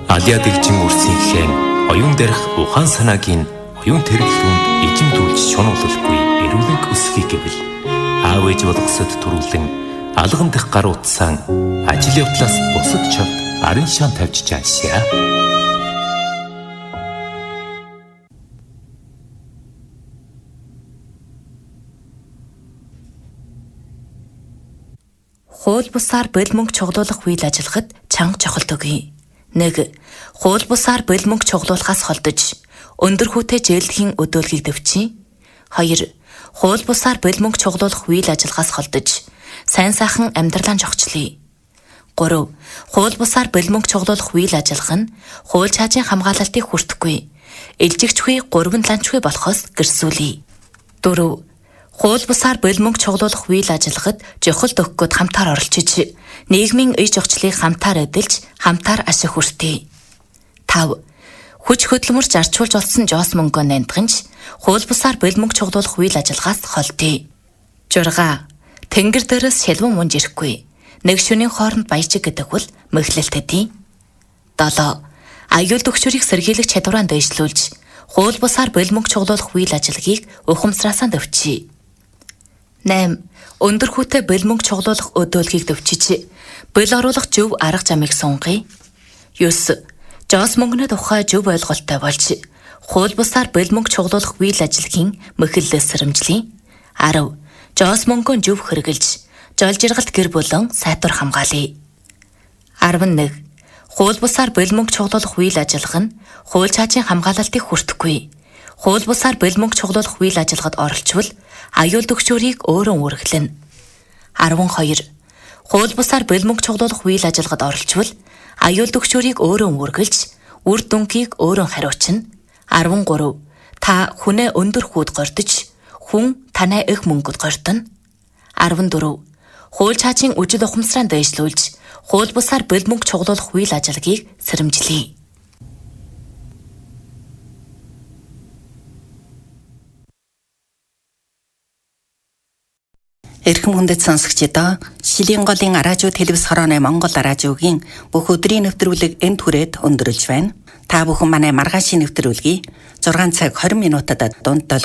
Алиа дэгжин үрсийнхээ оюун дээрх ухаан санаагийн оюун тэргэлтүүнд ижимдүүлж шунуулалгүй эрүүлэнг өсгий гэвэл аав ээж болгосод төрүүлэн алган дэх гар утсаан ажил явдлаас бусад чавд арын шаан тавьж чаашаа. Хууль бусаар бэл мөнгө чуглуулах үйл ажиллагад чанга чухалд өгье. 1. Хууль бусаар бэл мөнгө чуглуулахаас холдож өндөр хүүтэй жээлдэхийн өдөөлгийг дэвчий. 2. Хууль бусаар бэл мөнгө чуглуулах үйл ажиллагаас холдож сайн сайхан амьдралаа жогчлие. 3. Хууль бусаар бэл мөнгө чуглуулах үйл ажиллагаа нь хууль чаажийн хамгаалалтыг хүртэхгүй, илжигчгүй гурван ланчгүй болохоос гэрсүүлье. 4. Хууль бусаар бэл мөнгө чуглуулах үйл ажиллагад жохолт өгөхөд хамтаар оролцож, нийгмийн ие жогчлыг хамтаар эдэлж, хамтаар ашиг хүртье. 5. Хүч хөдөлмөрч зарчуулж олсон жоос мөнгөө нандганч, хууль бусаар бэл мөнгө чуглуулах үйл ажиллагаас холдъё. 6. Тэнгэр дээрээс шилвэн мунж ирэхгүй. Нэг шөнийн хооронд баяжиг гэдэг бол мэхлэлтэдий. 7. Аюул төгшөрийг сэргийлэх чадвараа дэвшлүүлж, хууль бусаар бэл мөнгө чуглуулах үйл ажиллагийг ухамсараасаа дэвчий. 8. Өндөр хүүтэй бэл мөнгө чуглуулах өдөөлгийг дэвчиж, бэл оруулах зөв арга замыг сунгая. 9. Жоос мөнгөний тухай зөв ойлголттой болж, хууль бусаар бэл мөнгө чуглуулах үйл ажиллагийн мэхлэлээс сэрэмжлэе. 10. Жоос мөнгөө зөв хэрэгжилж, жол жиргалт гэр бүлэн сайтвар хамгаалъя. 11. Хууль бусаар бэл мөнгө чуглуулах үйл ажиллагаа нь хууль чаажийн хамгаалалтыг хүртэхгүй, хууль бусаар бэл мөнгө чуглуулах үйл ажиллагад оролцвол аюул төгшөөрийг өөрөө үргэлжлэнэ. 12. Хууль бусаар бэл мөнгө чуглуулах үйл ажиллагад оролцвол аюул төгшөөрийг өөрөө үргэлж, үр дүнгийг өөрөө хариуцна. 13. Та хүнээ өндөр хүүд гордож, хүн танай их мөнгөд гордоно. 14. Хууль чаажийн үжил ухамсараа дэвшлүүлж, хууль бусаар бэл мөнгө чуглуулах үйл ажиллагийг сэрэмжлэе. Эрхэм хүндэт сонсогчдоо, Шилийн голын радио телевиз хорооны Монгол радиогийн бүх өдрийн нэвтрүүлэг энд хүрээд өндөрлж байна. Та бүхэн манай маргаашийн нэвтрүүлгийг 6 цаг 20 минутад дунд